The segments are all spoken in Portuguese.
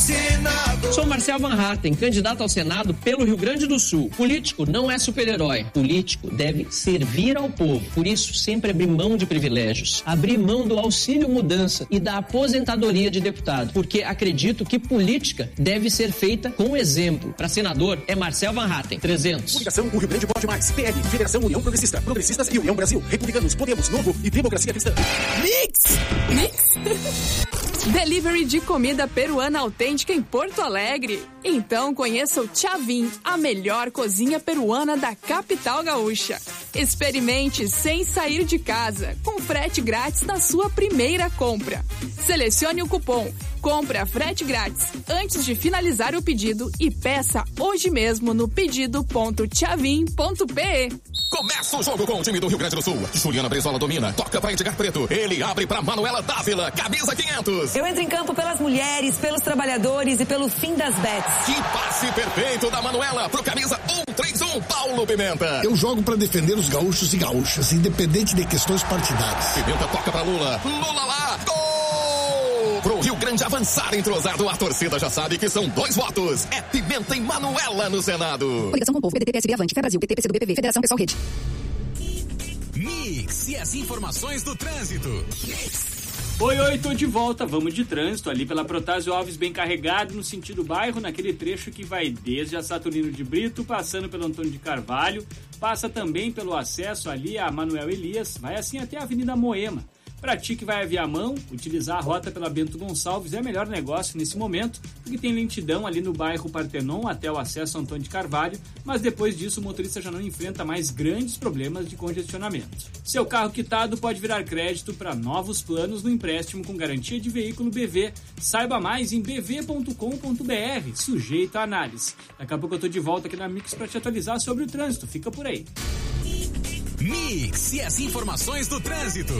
Senado. Sou Marcel Van Hatten, candidato ao Senado pelo Rio Grande do Sul. Político não é super-herói. Político deve servir ao povo. Por isso, sempre abrir mão de privilégios. Abrir mão do auxílio mudança e da aposentadoria de deputado. Porque acredito que política deve ser feita com exemplo. Para senador, é Marcel Van Hatten, 300. Coligação O Rio Grande Pode Mais. PL, Federação União Progressista. Progressistas e União Brasil. Republicanos, Podemos, Novo e Democracia Cristã. Mix! Delivery de comida peruana autêntica em Porto Alegre. Então conheça o Chavin, a melhor cozinha peruana da capital gaúcha. Experimente sem sair de casa, com frete grátis na sua primeira compra. Selecione o cupom Compra Frete Grátis antes de finalizar o pedido e peça hoje mesmo no pedido.chavin.pe. Começa o jogo com o time do Rio Grande do Sul. Juliana Brizola domina, toca para Edgar Preto. Ele abre para Manuela Dávila, camisa 500. Eu entro em campo pelas mulheres, pelos trabalhadores e pelo fim das bets. Que passe perfeito da Manuela pro camisa 131, Paulo Pimenta. Eu jogo para defender os gaúchos e gaúchas, independente de questões partidárias. Pimenta toca para Lula. Lula lá, gol! Pro Rio Grande avançar entrosado, a torcida já sabe que são 2 votos. É Pimenta e Manuela no Senado. Coligação com o povo, PDT, PSB, Avante, Fé Brasil, PT, PCdoB, PV, Federação Pessoal Rede. Mix e as informações do trânsito. Oi, tô de volta, vamos de trânsito ali pela Protásio Alves, bem carregado no sentido bairro, naquele trecho que vai desde a Saturnino de Brito, passando pelo Antônio de Carvalho, passa também pelo acesso ali a Manuel Elias, vai assim até a Avenida Moema. Para ti que vai a Viamão, utilizar a rota pela Bento Gonçalves é o melhor negócio nesse momento, porque tem lentidão ali no bairro Partenon até o acesso a Antônio de Carvalho, mas depois disso o motorista já não enfrenta mais grandes problemas de congestionamento. Seu carro quitado pode virar crédito para novos planos no empréstimo com garantia de veículo BV. Saiba mais em bv.com.br, sujeito à análise. Daqui a pouco eu tô de volta aqui na Mix para te atualizar sobre o trânsito, fica por aí. Mix e as informações do trânsito.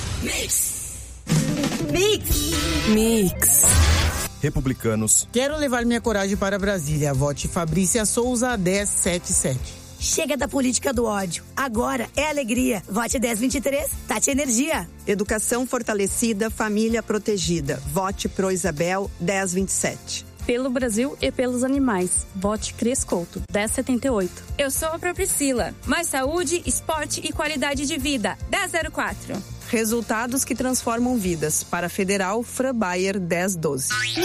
Mix. Republicanos. Quero levar minha coragem para Brasília. Vote Fabrícia Souza 1077. Chega da política do ódio. Agora é alegria. Vote 1023, Tati Energia. Educação fortalecida, família protegida. Vote Pro Isabel 1027. Pelo Brasil e pelos animais. Vote Cris Couto, 1078. Eu sou a Pro Priscila. Mais saúde, esporte e qualidade de vida, 1004. Resultados que transformam vidas. Para Federal, Fran Bayer, 1012.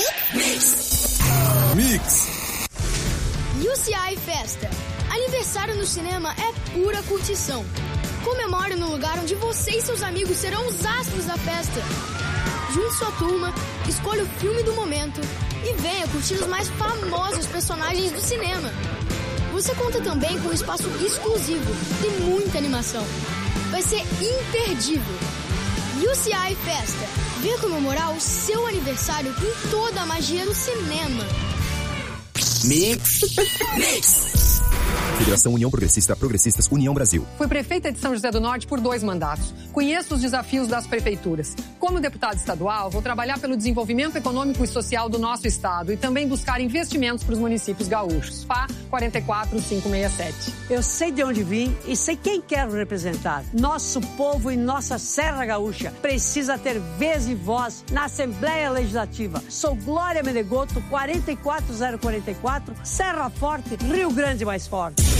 Mix. UCI Festa. Aniversário no cinema é pura curtição. Comemore no lugar onde você e seus amigos serão os astros da festa. Junte sua turma, escolha o filme do momento e venha curtir os mais famosos personagens do cinema. Você conta também com um espaço exclusivo e muita animação. Vai ser imperdível. UCI Festa. Venha comemorar o seu aniversário com toda a magia do cinema. Mix. Federação União Progressista, Progressistas, União Brasil. Fui prefeita de São José do Norte por 2 mandatos. Conheço os desafios das prefeituras. Como deputada estadual, vou trabalhar pelo desenvolvimento econômico e social do nosso estado e também buscar investimentos para os municípios gaúchos. PA 44567. Eu sei de onde vim e sei quem quero representar. Nosso povo e nossa Serra Gaúcha precisa ter vez e voz na Assembleia Legislativa. Sou Glória Menegoto, 44044, Serra Forte, Rio Grande mais forte.